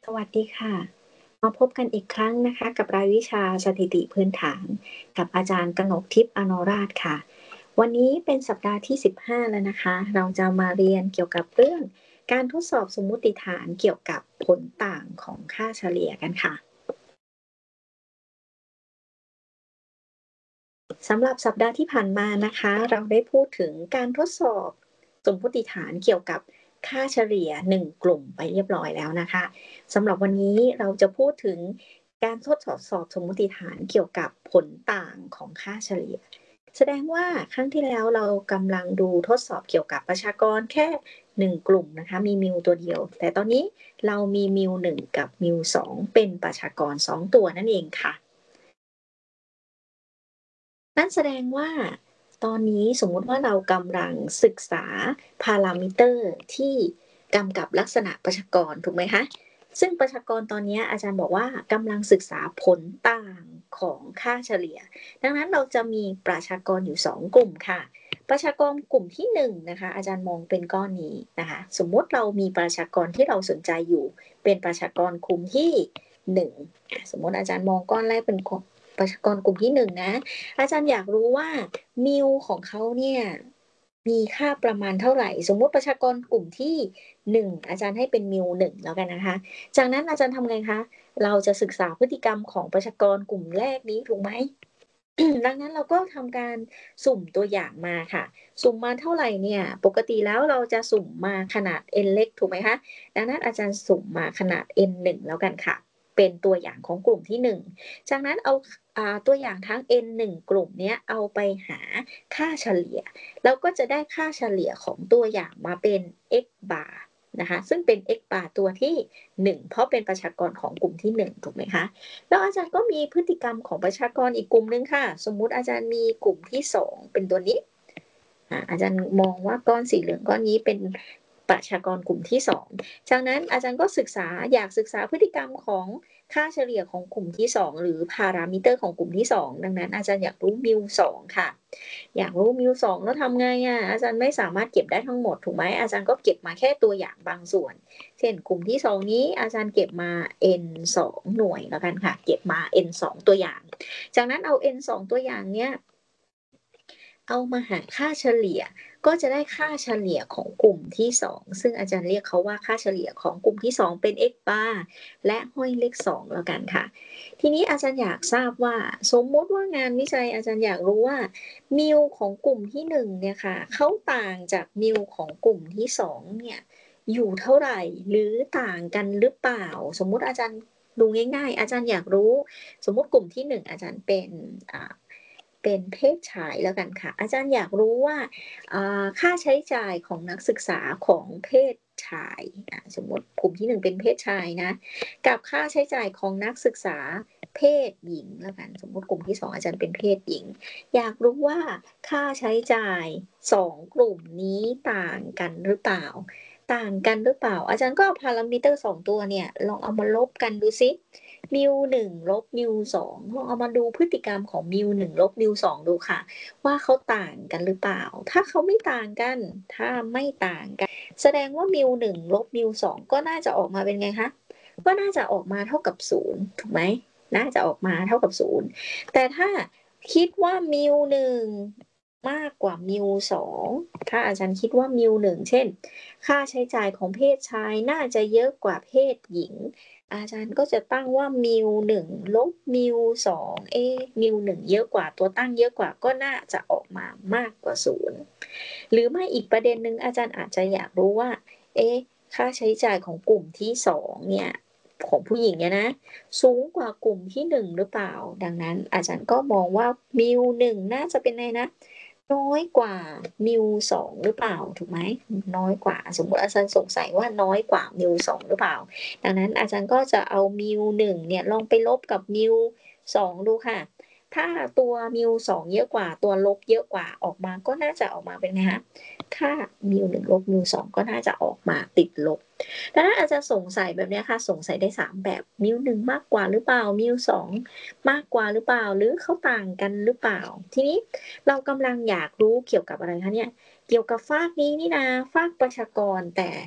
สวัสดีค่ะมาพบกันอีกครั้งนะคะกับรายวิชาสถิติพื้นฐานกับอาจารย์กนกทิพย์อโนราชค่ะวันนี้เป็นสัปดาห์ที่15แล้วนะคะเราจะมาเรียนเกี่ยวกับเรื่องการทดสอบสมมุติฐานเกี่ยวกับผลต่างของค่าเฉลี่ยกันค่ะสำหรับสัปดาห์ที่ผ่านมานะคะเราได้พูดถึงการทดสอบสมมุติฐานเกี่ยวกับค่าเฉลี่ย1กลุ่มไปเรียบร้อยแล้วนะคะสำหรับวันนี้เราจะพูดถึงการทดสอบสมมุติฐานเกี่ยวกับผลต่างของค่าเฉลี่ยแสดงว่าครั้งที่แล้วเรากำลังดูทดสอบเกี่ยวกับประชากรแค่1กลุ่มนะคะมีมิวตัวเดียวแต่ตอนนี้เรามีมิว1กับมิว2เป็นประชากร2ตัวนั่นเองค่ะ นั่นแสดงว่าตอนนี้สมมุติว่าเรากำลังศึกษาพารามิเตอร์ที่กำกับลักษณะประชากรถูกไหมคะซึ่งประชากรตอนนี้อาจารย์บอกว่ากำลังศึกษาผลต่างของค่าเฉลี่ยดังนั้นเราจะมีประชากรอยู่2กลุ่มค่ะประชากรกลุ่มที่1นะคะอาจารย์มองเป็นก้อนนี้นะคะสมมุติเรามีประชากรที่เราสนใจอยู่เป็นประชากรกลุ่มที่1สมมุติอาจารย์มองก้อนแรกเป็นประชากรกลุ่มที่1นะ อาจารย์อยากรู้ว่ามิลของเขาเนี่ยมีค่าประมาณเท่าไหร่สมมุติประชากรกลุ่มที่1อาจารย์ให้เป็นมิล1แล้วกันนะคะจากนั้นอาจารย์ทำไงคะเราจะศึกษาพฤติกรรมของประชากรกลุ่มแรกนี้ถูกไหมดังนั้นเราก็ทำการสุ่มตัวอย่างมาค่ะสุ่มมาเท่าไรเนี่ยปกติแล้วเราจะสุ่มมาขนาด n เล็กถูกไหมคะดังนั้นอาจารย์สุ่มมาขนาด n 1แล้วกันค่ะเป็นตัวอย่างของกลุ่มที่1จากนั้นเอาตัวอย่างทั้ง n 1กลุ่มเนี้ยเอาไปหาค่าเฉลี่ยเราก็จะได้ค่าเฉลี่ยของตัวอย่างมาเป็น x bar นะคะซึ่งเป็น x bar ตัวที่1เพราะเป็นประชากรของกลุ่มที่1ถูกไหมคะแล้วอาจารย์ก็มีพฤติกรรมของประชากรอีกกลุ่มหนึ่งค่ะสมมุติอาจารย์มีกลุ่มที่2เป็นตัวนี้อาจารย์มองว่าก้อนสีเหลืองก้อนนี้เป็นประชากรกลุ่มที่2จากนั้นอาจารย์ก็อยากศึกษาพฤติกรรมของค่าเฉลี่ยของกลุ่มที่2หรือพารามิเตอร์ของกลุ่มที่2ดังนั้นอาจารย์อยากรู้มิว2ค่ะอยากรู้มิว2แล้วทำไงอาจารย์ไม่สามารถเก็บได้ทั้งหมดถูกไหมอาจารย์ก็เก็บมาแค่ตัวอย่างบางส่วนเช่นกลุ่มที่2นี้อาจารย์เก็บมา n 2หน่วยแล้วกันค่ะเก็บมา n 2ตัวอย่างจากนั้นเอา n 2ตัวอย่างเนี้ย เอามาหาค่าเฉลี่ยก็จะได้ค่าเฉลี่ยของกลุ่มที่2ซึ่งอาจารย์เรียกเขาว่าค่าเฉลี่ยของกลุ่มที่2เป็น x bar และห้อยเลข2แล้วกันค่ะทีนี้อาจารย์อยากทราบว่าสมมุติว่างานวิจัยอาจารย์อยากรู้ว่ามิลของกลุ่มที่1เนี่ยค่ะเขาต่างจากมิลของกลุ่มที่2เนี่ยอยู่เท่าไรหรือต่างกันหรือเปล่าสมมุติอาจารย์ดูง่ายๆอาจารย์อยากรู้สมมุติกลุ่มที่1อาจารย์เป็นอ่า เป็นเพศชายแล้วกันค่ะอาจารย์อยากรู้ว่าค่าใช้จ่ายของนักศึกษาของเพศชายสมมุติกลุ่มที่1เป็นเพศชายนะกับค่าใช้จ่ายของนักศึกษาเพศหญิงแล้วกันสมมุติกลุ่มที่2องอาจารย์เป็นเพศหญิงอยากรู้ว่าค่าใช้จ่าย2กลุ่มนี้ต่างกันหรือเปล่าต่างกันหรือเปล่าอาจารย์ก็เอาพารามิเตอร์2ตัวเนี่ยลองเอามาลบกันดูซิ มิว1ลบมิว2ลองเอามาดูพฤติกรรมของมิว1ลบมิว2ดูค่ะว่าเขาต่างกันหรือเปล่าถ้าเขาไม่ต่างกันถ้าไม่ต่างกันแสดงว่ามิว1ลบมิว2ก็น่าจะออกมาเป็นไงคะก็น่าจะออกมาเท่ากับ0ถูกไหมน่าจะออกมาเท่ากับ0แต่ถ้าคิดว่ามิว1มากกว่ามิว2ถ้าอาจารย์คิดว่ามิว1เช่นค่าใช้จ่ายของเพศชายน่าจะเยอะกว่าเพศหญิง อาจารย์ก็จะตั้งว่ามิว1ลบมิว2มิว1เยอะกว่าตัวตั้งเยอะกว่าก็น่าจะออกมามากกว่า0หรือไม่อีกประเด็นหนึ่งอาจารย์อาจจะอยากรู้ว่าเอ๊ะค่าใช้จ่ายของกลุ่มที่2เนี่ยของผู้หญิงเนี่ยนะสูงกว่ากลุ่มที่1หรือเปล่าดังนั้นอาจารย์ก็มองว่ามิว1น่าจะเป็นไงนะน้อยกว่ามิว2หรือเปล่าถูกไหมน้อยกว่าสมมุติอาจารย์สงสัยว่าน้อยกว่ามิว2หรือเปล่า ดังนั้นอาจารย์ก็จะเอามิว1เนี่ยลองไปลบกับมิว2ดูค่ะถ้าตัวมิว2เยอะกว่าตัวลบเยอะกว่าออกมาก็น่าจะออกมาเป็นไงคะถ้ามิว1ลบมิว2ก็น่าจะออกมาติดลบดังนั้นอาจจะสงสัยแบบนี้ค่ะสงสัยได้3แบบมิว1มากกว่าหรือเปล่ามิว2มากกว่าหรือเปล่าหรือเขาต่างกันหรือเปล่าทีนี้เรากำลังอยากรู้เกี่ยวกับอะไรคะเนี่ยเกี่ยวกับฟากนี้นี่นาฟากประชากรแต่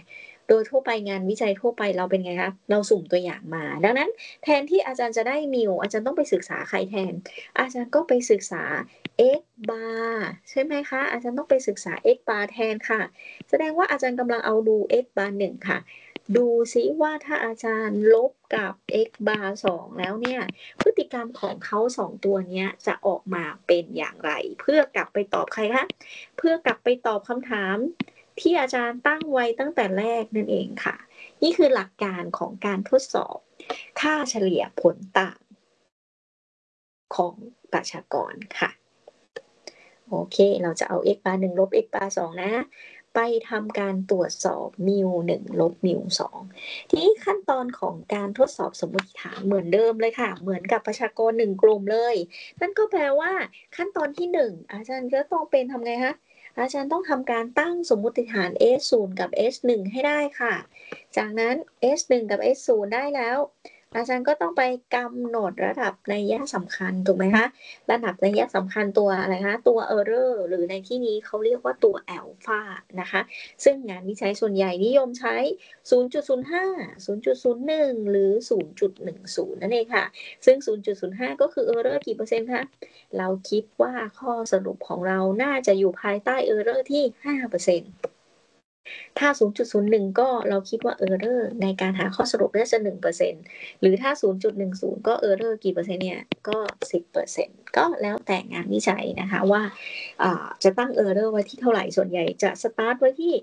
โดยทั่วไปงานวิจัยทั่วไปเราเป็นไงคะเราสุ่มตัวอย่างมาดังนั้นแทนที่อาจารย์จะได้มิวอาจารย์ต้องไปศึกษาใครแทนอาจารย์ก็ไปศึกษา x bar ใช่ไหมคะอาจารย์ต้องไปศึกษา x bar แทนค่ะแสดงว่าอาจารย์กำลังเอาดู x bar 1ค่ะดูซิว่าถ้าอาจารย์ลบกับ x bar 2แล้วเนี่ยพฤติกรรมของเขา2ตัวเนี้ยจะออกมาเป็นอย่างไรเพื่อกลับไปตอบใครคะเพื่อกลับไปตอบคำถามที่อาจารย์ตั้งไว้ตั้งแต่แรกนั่นเองค่ะนี่คือหลักการของการทดสอบค่าเฉลี่ยผลต่างของประชากรค่ะโอเคเราจะเอา x bar 1ลบ x bar 2นะไปทำการตรวจสอบมิว1ลบมิว2ทีนี้ขั้นตอนของการทดสอบสมมติฐานเหมือนเดิมเลยค่ะเหมือนกับประชากร1กลุ่มเลยนั่นก็แปลว่าขั้นตอนที่1อาจารย์ก็ต้องเป็นทำไงคะอาจารย์ต้องทำการตั้งสมมติฐาน S0 กับ S1 ให้ได้ค่ะจากนั้น S1 กับ S0 ได้แล้วอาจารย์ก็ต้องไปกำหนดระดับนัยสำคัญถูกไหมคะระดับนัยสำคัญตัวอะไรคะตัว error หรือในที่นี้เขาเรียกว่าตัว alpha นะคะซึ่งงานวิจัยส่วนใหญ่นิยมใช้ 0.05 0.01 หรือ 0.10 นั่นเองค่ะซึ่ง 0.05 ก็คือ error กี่เปอร์เซ็นต์คะเราคิดว่าข้อสรุปของเราน่าจะอยู่ภายใต้ error ที่ 5%ถ้า 0.01 ก็เราคิดว่า error ในการหาข้อสรุปน่าจะ 1% หรือถ้า 0.10 ก็ error กี่เปอร์เซ็นต์เนี่ยก็ 10% ก็แล้วแต่งานวิจัยนะคะว่าจะตั้ง error ไว้ที่เท่าไหร่ส่วนใหญ่จะ start ไว้ที่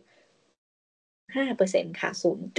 5% ค่ะ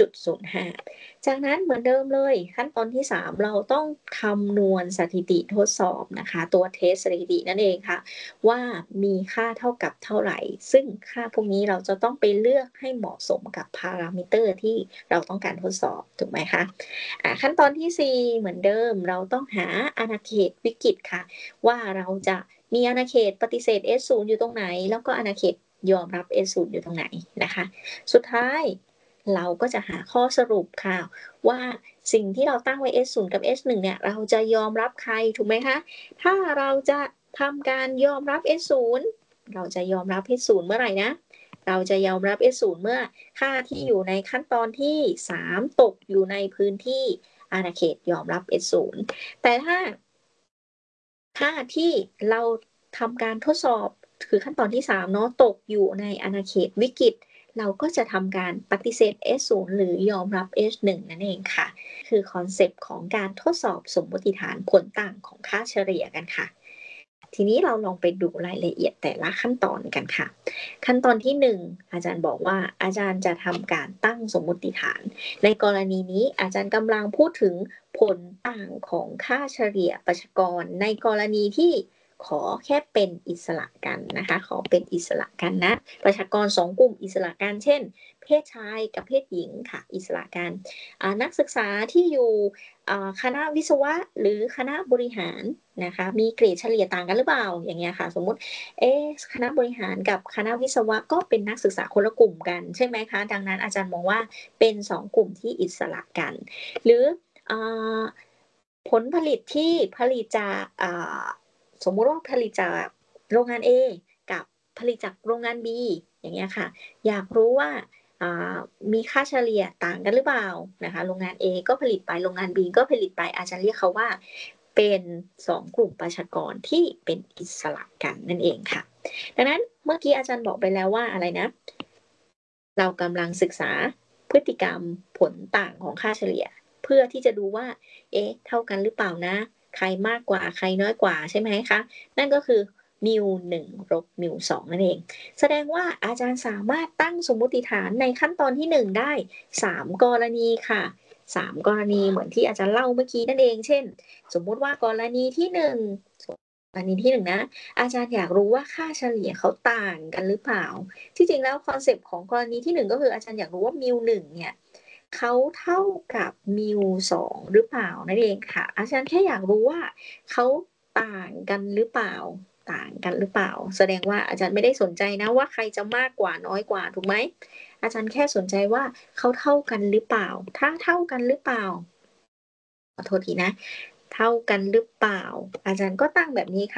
0.05 จากนั้นเหมือนเดิมเลยขั้นตอนที่3เราต้องคำนวณสถิติทดสอบนะคะตัวเทสสถิตินั่นเองค่ะว่ามีค่าเท่ากับเท่าไหร่ซึ่งค่าพวกนี้เราจะต้องไปเลือกให้เหมาะสมกับพารามิเตอร์ที่เราต้องการทดสอบถูกไหมคะขั้นตอนที่4เหมือนเดิมเราต้องหาอาณาเขตวิกฤตค่ะว่าเราจะมีอาณาเขตปฏิเสธ S0 อยู่ตรงไหนแล้วก็อาณาเขตยอมรับ S0 อยู่ตรงไหนนะคะ สุดท้ายเราก็จะหาข้อสรุปค่ะว่าสิ่งที่เราตั้งไว้ S0 กับ S1 เนี่ยเราจะยอมรับใครถูกไหมคะถ้าเราจะทำการยอมรับ S0 เราจะยอมรับ S0 เมื่อไหร่นะเราจะยอมรับ S0 เมื่อค่าที่อยู่ในขั้นตอนที่3ตกอยู่ในพื้นที่อาณาเขตยอมรับ S0 แต่ถ้าที่เราทำการทดสอบคือขั้นตอนที่3เนาะตกอยู่ในอาณาเขตวิกฤตเราก็จะทำการปฏิเสธ S0 หรือยอมรับ S1 นั่นเองค่ะคือคอนเซปต์ของการทดสอบสมมติฐานผลต่างของค่าเฉลี่ยกันค่ะทีนี้เราลองไปดูรายละเอียดแต่ละขั้นตอนกันค่ะขั้นตอนที่1อาจารย์บอกว่าอาจารย์จะทำการตั้งสมมติฐานในกรณีนี้อาจารย์กำลังพูดถึงผลต่างของค่าเฉลี่ยประชากรในกรณีที่ขอแค่เป็นอิสระกันนะคะขอเป็นอิสระกันนะประชากร2กลุ่มอิสระกันเช่นเพศชายกับเพศหญิงค่ะอิสระกันนักศึกษาที่อยู่คณะวิศวะหรือคณะบริหารนะคะมีเกรดเฉลี่ยต่างกันหรือเปล่าอย่างเงี้ยค่ะสมมุติคณะบริหารกับคณะวิศวะก็เป็นนักศึกษาคนละกลุ่มกันใช่ไหมคะดังนั้นอาจารย์มองว่าเป็น2กลุ่มที่อิสระกันหรือผลผลิตที่ผลิตจากสมมุติว่าผลิตจากโรงงาน A กับผลิตจากโรงงาน B อย่างเงี้ยค่ะอยากรู้ว่ามีค่าเฉลี่ยต่างกันหรือเปล่านะคะโรงงาน A ก็ผลิตไปโรงงาน B ก็ผลิตไปอาจารย์เรียกเขาว่าเป็น2กลุ่มประชากรที่เป็นอิสระกันนั่นเองค่ะดังนั้นเมื่อกี้อาจารย์บอกไปแล้วว่าอะไรนะเรากำลังศึกษาพฤติกรรมผลต่างของค่าเฉลี่ยเพื่อที่จะดูว่าเท่ากันหรือเปล่านะใครมากกว่าใครน้อยกว่าใช่ไหมคะนั่นก็คือมิว1ลบมิว2นั่นเองแสดงว่าอาจารย์สามารถตั้งสมมุติฐานในขั้นตอนที่1ได้3กรณีค่ะ3กรณีเหมือนที่อาจารย์เล่าเมื่อกี้นั่นเองเช่นสมมุติว่ากรณีที่1กรณีที่1นะอาจารย์อยากรู้ว่าค่าเฉลี่ยเขาต่างกันหรือเปล่าที่จริงแล้วคอนเซปต์ของกรณีที่1ก็คืออาจารย์อยากรู้ว่ามิว1เนี่ยเขาเท่ากับมิว2หรือเปล่านั่นเองค่ะอาจารย์แค่อยากรู้ว่าเขาต่างกันหรือเปล่าต่างกันหรือเปล่าแสดงว่าอาจารย์ไม่ได้สนใจนะว่าใครจะมากกว่าน้อยกว่าถูกไหมอาจารย์แค่สนใจว่าเขาเท่ากันหรือเปล่าถ้าเท่ากันหรือเปล่าขอโทษทีนะเท่ากันหรือเปล่าอาจารย์ก็ตั้งแบบนี้ค่ะ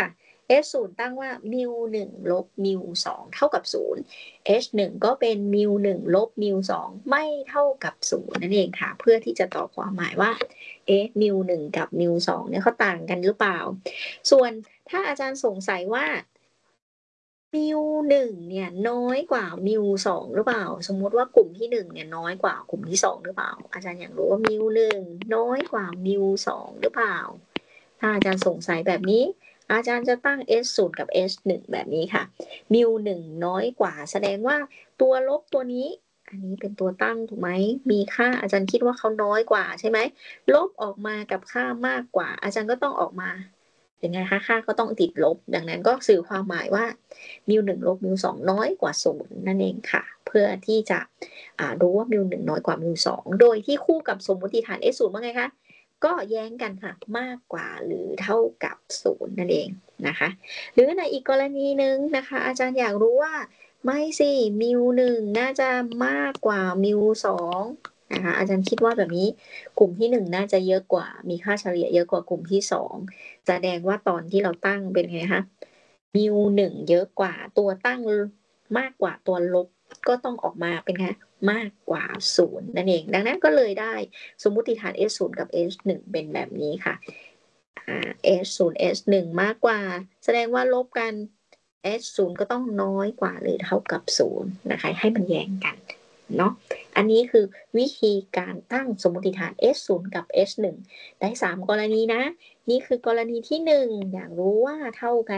h 0ตั้งว่า mu 1ลบ mu 2เท่ากับ0 h 1ก็เป็น mu 1ลบ mu 2ไม่เท่ากับ0นั่นเองค่ะเพื่อที่จะตอบความหมายว่าmu 1กับ mu 2เนี่ยเขาต่างกันหรือเปล่าส่วนถ้าอาจารย์สงสัยว่า mu 1เนี่ยน้อยกว่า mu 2หรือเปล่าสมมุติว่ากลุ่มที่1เนี่ยน้อยกว่ากลุ่มที่2หรือเปล่าอาจารย์อยากรู้ว่า mu 1น้อยกว่า mu 2หรือเปล่าถ้าอาจารย์สงสัยแบบนี้อาจารย์จะตั้ง h 0กับ h 1แบบนี้ค่ะ mu 1น้อยกว่าแสดงว่าตัวลบตัวนี้อันนี้เป็นตัวตั้งถูกไหมมีค่าอาจารย์คิดว่าเขาน้อยกว่าใช่ไหมลบออกมากับค่ามากกว่าอาจารย์ก็ต้องออกมาเป็นไงคะค่าก็ต้องติดลบดังนั้นก็สื่อความหมายว่า mu 1ลบ mu 2น้อยกว่า0นั่นเองค่ะเพื่อที่จะรู้ว่า mu 1น้อยกว่า mu 2โดยที่คู่กับสมมติฐาน h 0ว่าไงคะก็แย้งกันค่ะมากกว่าหรือเท่ากับ0นั่นเองนะคะหรือในอีกกรณีหนึ่งนะคะอาจารย์อยากรู้ว่าไม่สิ mu 1น่าจะมากกว่า mu 2นะคะอาจารย์คิดว่าแบบนี้กลุ่มที่1น่าจะเยอะกว่ามีค่าเฉลี่ยเยอะกว่ากลุ่มที่2แสดงว่าตอนที่เราตั้งเป็นไงคะ mu 1เยอะกว่าตัวตั้งมากกว่าตัวลบก็ต้องออกมาเป็นไงมากกว่า0นั่นเองดังนั้นก็เลยได้สมมุติฐาน h 0กับ h 1เป็นแบบนี้ค่ะh 0 h 1มากกว่าแสดงว่าลบกัน h 0ก็ต้องน้อยกว่าหรือเท่ากับ0นะคะให้มันแย้งกันเนาะอันนี้คือวิธีการตั้งสมมุติฐาน h 0กับ h 1ได้3กรณีนะนี่คือกรณีที่1อยากรู้ว่าเท่ากัน